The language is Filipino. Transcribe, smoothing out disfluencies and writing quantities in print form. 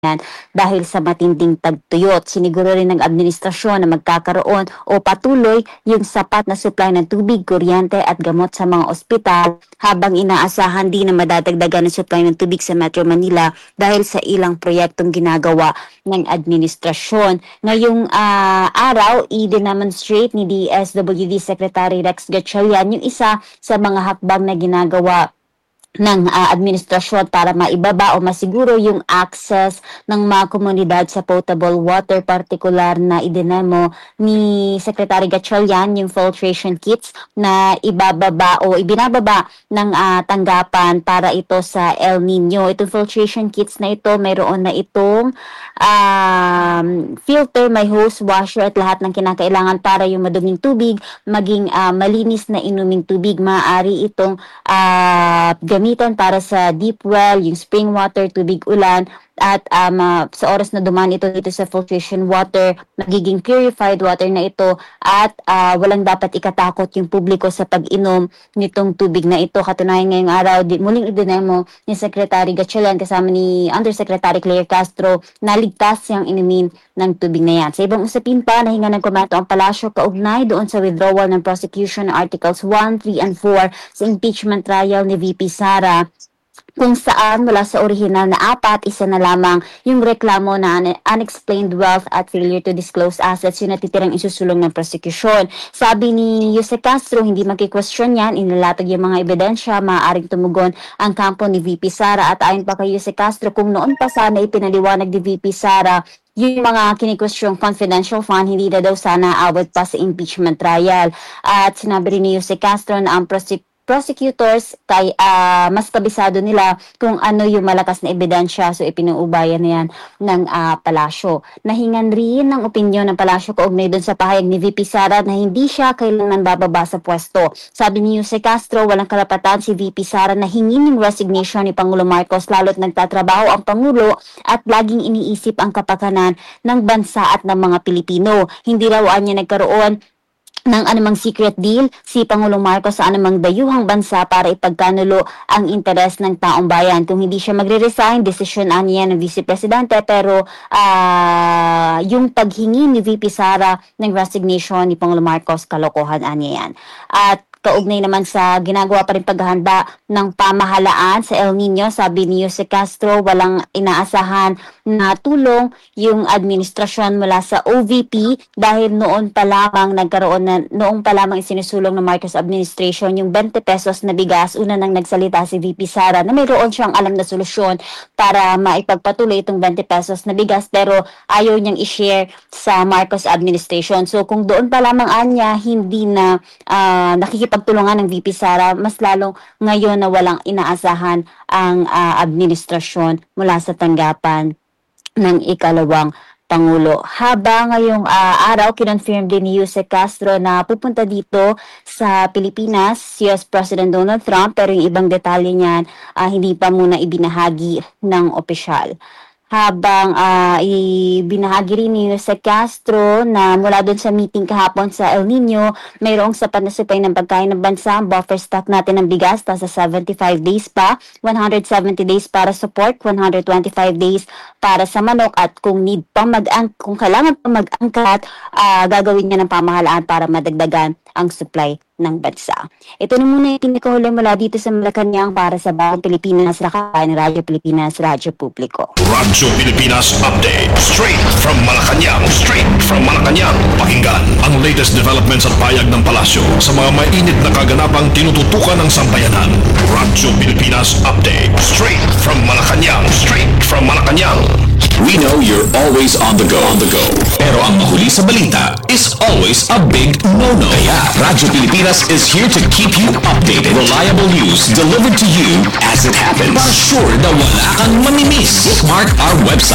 dahil sa matinding tagtuyot. Siniguro rin ng administrasyon na magkakaroon o patuloy yung sapat na supply ng tubig, kuryente at gamot sa mga ospital, habang inaasahan din na madadagdagan ng supply ng tubig sa Metro Manila dahil sa ilang proyektong ginagawa ng administrasyon. Ngayong araw, i-demonstrate ni DSWD Secretary Rex Gatchalian yung isa sa mga hakbang na ginagawa ng administrasyon para maibaba o masiguro yung access ng mga komunidad sa potable water, partikular na idinemo ni Secretary Gatchalian yung filtration kits na ibababa o ibinababa ng tanggapan para ito sa El Nino. Itong filtration kits na ito, mayroon na itong filter, may hose, washer at lahat ng kinakailangan para yung maduming tubig maging malinis na inuming tubig. Maaari itong gamitan para sa deep well, yung spring water, tubig ulan, at sa oras na dumaan ito dito sa filtration water, magiging purified water na ito at walang dapat ikatakot yung publiko sa pag-inom nitong tubig na ito. Katunayan ngayong araw, muling idinemo ni Secretary Gatchalian kasama ni Undersecretary Claire Castro na ligtas siyang inumin ng tubig na yan. Sa ibang usapin pa, nahinga ng komento ang palasyo kaugnay doon sa withdrawal ng prosecution ng Articles 1, 3, and 4 sa impeachment trial ni VP Sara, kung saan mula sa orihinal na 4, isa na lamang yung reklamo na unexplained wealth at failure to disclose assets yung natitirang isusulong ng prosecution. Sabi ni Jose Castro, hindi magki-question yan, inilatag yung mga ebidensya, maaaring tumugon ang kampo ni VP Sara. At ayon pa kay Jose Castro, kung noon pa sana ipinaliwanag ni VP Sara yung mga kini-question confidential fund, hindi na daw sana awat pa sa impeachment trial. At sinabi rin ni Jose Castro na ang prosecutors kay mas kabisado nila kung ano yung malakas na ebidensya, so ipinuubayan na yan ng palasyo. Nahingan rin ng opinyon ng palasyo kaugnay doon sa pahayag ni VP Sara na hindi siya kailangan bababa sa pwesto. Sabi ni Jose Castro, walang karapatan si VP Sara na hingin yung resignation ni Pangulo Marcos, lalo't nagtatrabaho ang Pangulo at laging iniisip ang kapakanan ng bansa at ng mga Pilipino. Hindi raw niya nagkaroon ng anumang secret deal si Pangulong Marcos sa anumang dayuhang bansa para ipagkanulo ang interes ng taong bayan. Kung hindi siya magre-resign, desisyon niya ng Vice Presidente, pero yung paghingi ni VP Sara ng resignation ni Pangulong Marcos, kalokohan niya yan. At kaugnay naman sa ginagawa pa rin paghahanda ng pamahalaan sa El Nino, sabi ni Jose Castro, walang inaasahan na tulong yung administrasyon mula sa OVP dahil noong pa lamang isinusulong ng Marcos administration yung 20 pesos na bigas. Una nang nagsalita si VP Sara na mayroon siyang alam na solusyon para maipagpatuloy itong 20 pesos na bigas, pero ayaw niyang i-share sa Marcos administration. So kung doon pa lamang anya hindi na nakikipagtulungan ng VP Sara, mas lalong ngayon na walang inaasahan ang administrasyon mula sa tanggapan ng ikalawang Pangulo. Habang ngayong araw, kinonfirm din ni Jose Castro na pupunta dito sa Pilipinas si US President Donald Trump, pero yung ibang detalye niyan hindi pa muna ibinahagi ng opisyal. Habang ibinahagi rin ni Jose Castro na mula doon sa meeting kahapon sa El Nino, mayroong sapat na supply ng pagkain ng bansa. Ang buffer stock natin ng bigas sa 75 days pa, 170 days para sa pork, 125 days para sa manok, at kung kung kailangan pa mag-angkat, gagawin niya ng pamahalaan para madagdagan ang supply ng bansa. Ito na muna yung pinakahuli mula dito sa Malacanang para sa Bagong Pilipinas, Rakapan, Radyo Pilipinas, Radyo Publiko. Radyo Pilipinas Update. Straight from Malacanang. Pakinggan ang latest developments at payag ng palasyo sa mga mainit na kaganapang tinututukan ng sambayanan. Radyo Pilipinas Update. Straight from Malacanang. We know you're always on the go. Pero ang mahuli sa balita is always a big no-no. Kaya Radyo Pilipinas is here to keep you updated. Reliable news delivered to you as it happens. Para sure na wala kang mamimiss. Bookmark our website.